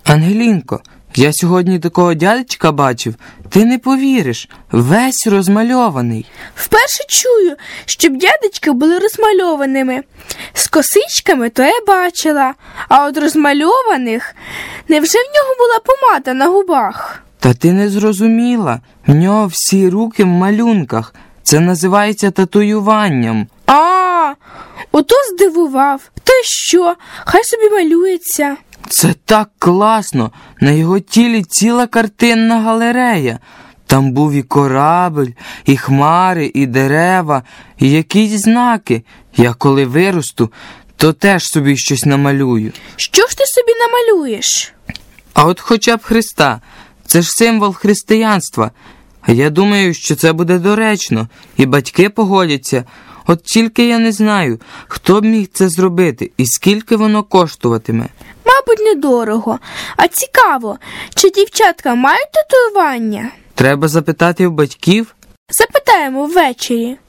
Ангелінко, я сьогодні такого дядечка бачив, ти не повіриш, весь розмальований. Вперше чую, щоб дядечки були розмальованими. З косичками то я бачила, а от розмальованих, невже в нього була помада на губах? Та ти не зрозуміла, в нього всі руки в малюнках, це називається татуюванням. Ото здивував. Та що, хай собі малюється. Це так класно, на його тілі ціла картинна галерея. Там був і корабль, і хмари, і дерева, і якісь знаки. Я коли виросту, то теж собі щось намалюю. Що ж ти собі намалюєш? А от хоча б Христа, це ж символ християнства. А я думаю, що це буде доречно, і батьки погодяться. От тільки я не знаю, хто б міг це зробити і скільки воно коштуватиме. Мабуть, недорого. А цікаво, чи дівчатка мають татуювання? Треба запитати в батьків. Запитаємо ввечері.